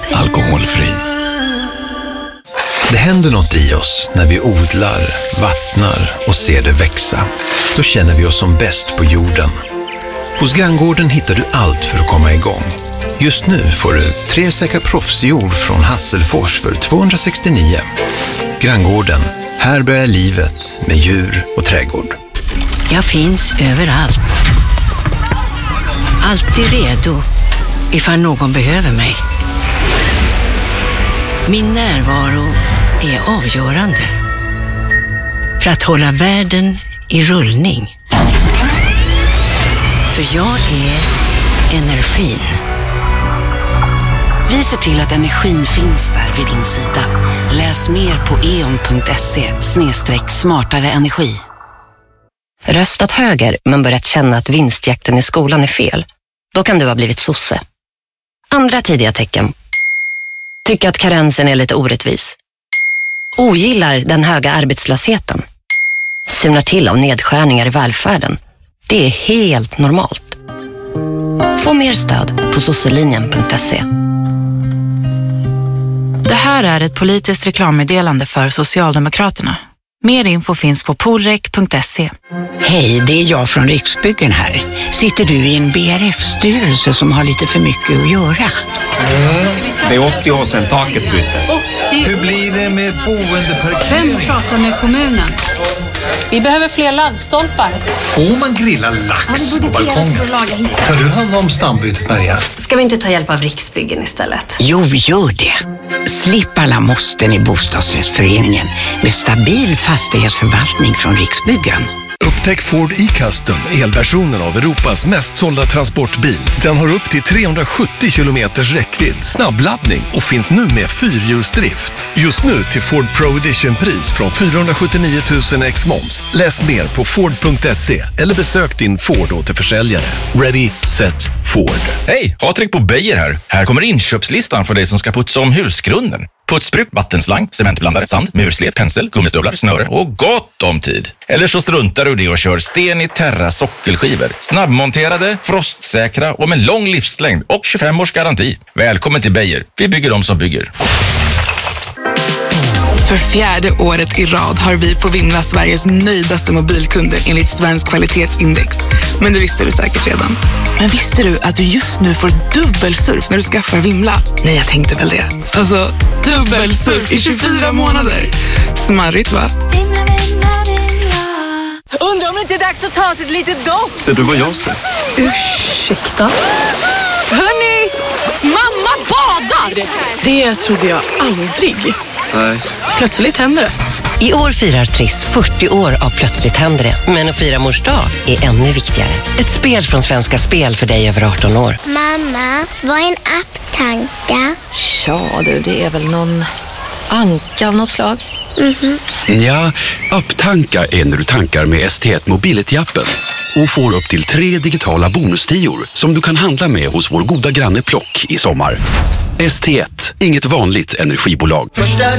alkoholfri. Det händer något i oss när vi odlar, vattnar och ser det växa. Då känner vi oss som bäst på jorden. Hos Granngården hittar du allt för att komma igång. Just nu får du 3 säckar proffsjord från Hasselfors för 269. Granngården, här börjar livet med djur och trädgård. Jag finns överallt. Alltid redo ifall någon behöver mig. Min närvaro är avgörande för att hålla världen i rullning. För jag är energin. Vi ser till att energin finns där vid din sida. Läs mer på eon.se/smartare energi. Röstat höger men börjat känna att vinstjakten i skolan är fel. Då kan du ha blivit sosse. Andra tidiga tecken. Tycker att karensen är lite orättvis. Ogillar den höga arbetslösheten. Sumnar till av nedskärningar i välfärden. Det är helt normalt. Få mer stöd på sosselinjen.se. Det här är ett politiskt reklammeddelande för Socialdemokraterna. Mer info finns på polrek.se. Hej, det är jag från Riksbyggen här. Sitter du i en BRF-styrelse som har lite för mycket att göra? Det är 80 år sedan taket byttes. Hur blir det med boendeparkering? Vem pratar med kommunen? Vi behöver fler laddstolpar. Får man grilla lax på balkongen? Tar du hand om stambytet, Maria? Ska vi inte ta hjälp av Riksbyggen istället? Jo, gör det. Slipp alla måsten i bostadsrättsföreningen med stabil fastighetsförvaltning från Riksbyggen. Upptäck Ford e-Custom, elversionen av Europas mest sålda transportbil. Den har upp till 370 kilometers räckvidd, snabbladdning och finns nu med 4-hjulsdrift. Just nu till Ford Pro Edition-pris från 479 000 ex-moms. Läs mer på Ford.se eller besök din Ford-återförsäljare. Ready, set, Ford. Hej, Patrik på Beijer här. Här kommer inköpslistan för dig som ska putsa om husgrunden. Putsbruk, vattenslang, cementblandare, sand, murslev, pensel, gummistövlar, snöre och gott om tid. Eller så struntar du det och kör sten i Terra sockelskivor. Snabbmonterade, frostsäkra och med lång livslängd och 25 års garanti. Välkommen till Beijer. Vi bygger dem som bygger. För 4:e året i rad har vi på Vimla Sveriges nöjdaste mobilkunder enligt Svensk kvalitetsindex. Men det visste du säkert redan. Men visste du att du just nu får dubbelsurf när du skaffar Vimla? Nej, jag tänkte väl det. Alltså, dubbelsurf i 24 månader. Smarrigt, va? Undrar om det inte är dags att ta sig ett litet dopp. Ser du vad jag ser? Ursäkta? Hörni, mamma badar! Det trodde jag aldrig. Nej. Plötsligt händer det. I år firar Triss 40 år av Plötsligt händer det. Men att fira mors dag är ännu viktigare. Ett spel från Svenska Spel för dig över 18 år. Mamma, vad är en apptanka? Ja du, det är väl någon anka av något slag. Ja, apptanka är när du tankar med ST1 Mobility-appen och får upp till 3 digitala bonustior som du kan handla med hos vår goda granne Plock i sommar. ST1, inget vanligt energibolag.